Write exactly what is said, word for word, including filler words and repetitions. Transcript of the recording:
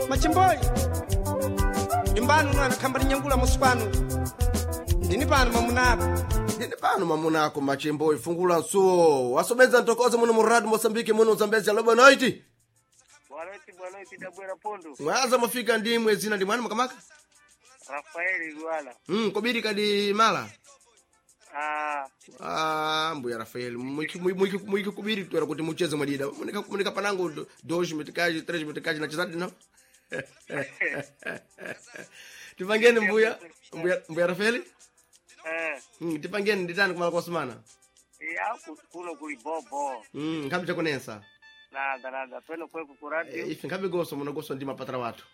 Machimboy. Imbanu mwana kambali nyangula musipano. Ndini pano mamunako. Ndini pano mamunako Machimboy fungula nsuo. Wasobeza ntokoze muno muradu Mosambike muno Zambezi alobo noiti. Waloiti waloiti dabwera pondo. Mwaza mafika ndimwe zina ndi mwana makamaka? Rafaeli Luala. Mm, kobiri kadi mala. Ah. Ah, mbuya Rafael. Mwiki mwiki mwiki kubiri twera kuti mucheze mwadida. Munika munika panango doji metikaji, treji metikaji na chizadi no. Tipangeni mbuya, mbuya mbuya Rafael? Eh. Mm, tipangeni nditani kumala kosmana. Ya kuno kuli bobo. Mm, nkambi chakonensa. Nada nada, peno kweku ku radio. Ife nkambi goso muno goso ndi mapatra watu.